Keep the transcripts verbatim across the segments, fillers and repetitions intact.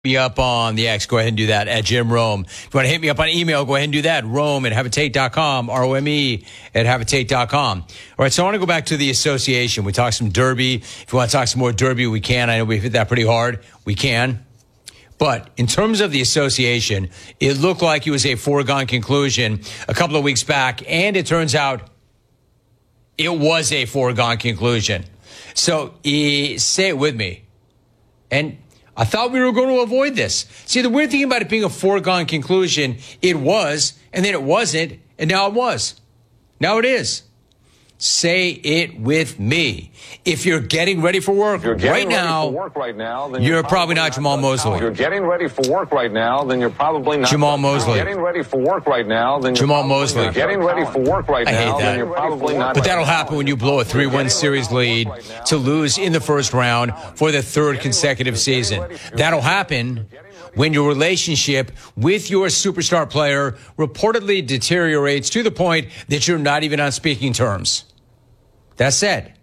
me up on the X, go ahead and do that at Jim Rome. If you want to hit me up on email, go ahead and do that. Rome at habitate dot com, R O M E at habitate dot com. All right, so I want to go back to the association. We talked some Derby. If you want to talk some more Derby, we can. I know we've hit that pretty hard. We can. But in terms of the association, it looked like it was a foregone conclusion a couple of weeks back, and it turns out it was a foregone conclusion. So eh, say it with me. And I thought we were going to avoid this. See, the weird thing about it being a foregone conclusion, it was, and then it wasn't, and now it was. Now it is. Say it with me. If you're getting ready for work you're right ready now, for work right now then you're, you're probably, probably not Jamal Mosley. If you're getting ready for work right now, then you're probably not Jamal Mosley. You're getting ready for work right now, then you're Jamal probably, Mosley. You're getting ready for work right I hate now, that. then you're probably not. But that'll happen when you blow a three one series lead to lose in the first round for the third consecutive season. That'll happen when your relationship with your superstar player reportedly deteriorates to the point that you're not even on speaking terms. That said,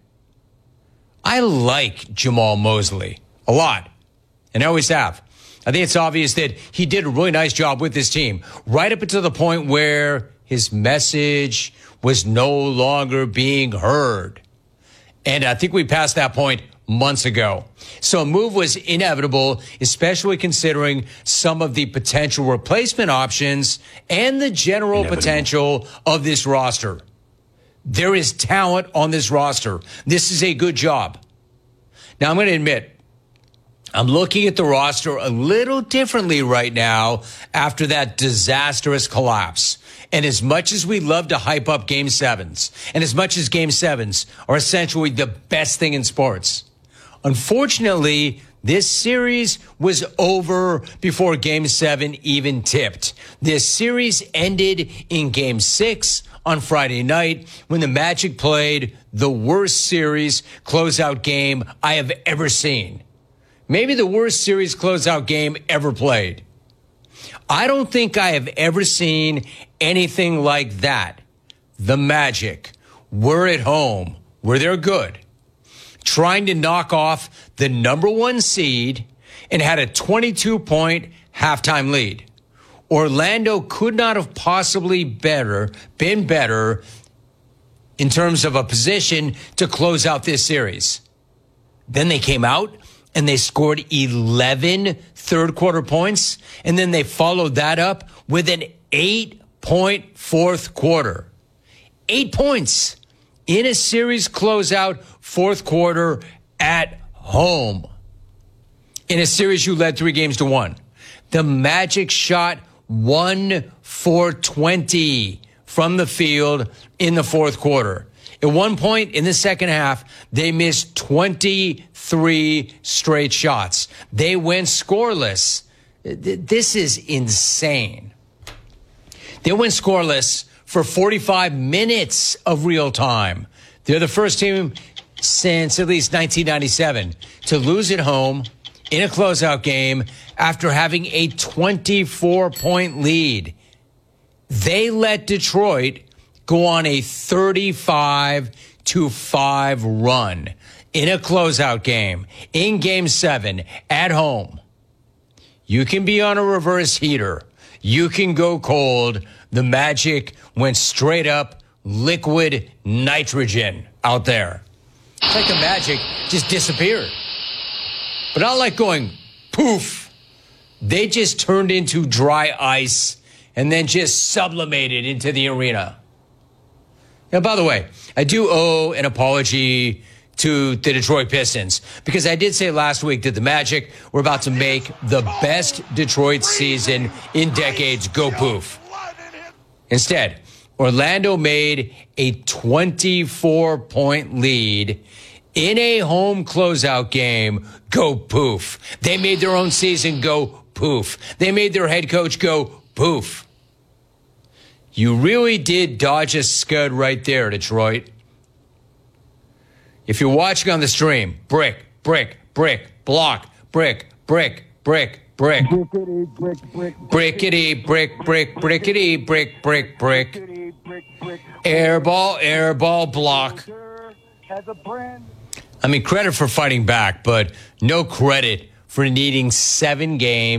I like Jamal Mosley a lot, and I always have. I think it's obvious that he did a really nice job with this team, right up until the point where his message was no longer being heard. And I think we passed that point months ago. So a move was inevitable, especially considering some of the potential replacement options and the general inevitable. potential of this roster. There is talent on this roster. This is a good job. Now, I'm going to admit, I'm looking at the roster a little differently right now after that disastrous collapse. And as much as we love to hype up Game Sevens, and as much as Game Sevens are essentially the best thing in sports, unfortunately, this series was over before Game seven even tipped. This series ended in Game six on Friday night when the Magic played the worst series closeout game I have ever seen. Maybe the worst series closeout game ever played. I don't think I have ever seen anything like that. The Magic were at home, where they're good, trying to knock off the number one seed and had a twenty-two point halftime lead. Orlando could not have possibly better been better in terms of a position to close out this series. Then they came out and they scored eleven third quarter points, and then they followed that up with an eight point fourth quarter. Eight points in a series closeout fourth quarter at home. In a series you led three games to one. The Magic shot one for twenty from the field in the fourth quarter. At one point in the second half, they missed twenty-three straight shots. They went scoreless. This is insane. They went scoreless for forty-five minutes of real time. They're the first team since at least nineteen ninety-seven to lose at home in a closeout game after having a twenty-four point lead. They let Detroit go on a thirty-five to five run in a closeout game in Game seven at home. You can be on a reverse heater. You can go cold. The Magic went straight up liquid nitrogen out there. It's like the Magic just disappeared. But not like going poof. They just turned into dry ice and then just sublimated into the arena. Now, by the way, I do owe an apology to the Detroit Pistons because I did say last week that the Magic were about to make the best Detroit season in decades go poof. Instead, Orlando made a twenty-four point lead in a home closeout game go poof. They made their own season go poof. They made their head coach go poof. You really did dodge a scud right there, Detroit. If you're watching on the stream, brick, brick, brick, block, brick, brick, brick, brick. Brickety, brick, brick, Brickety, brick, brick, brickety, brick, brick, brick. Air ball, air ball, block. Has a brand. I mean, credit for fighting back, but no credit for needing seven games.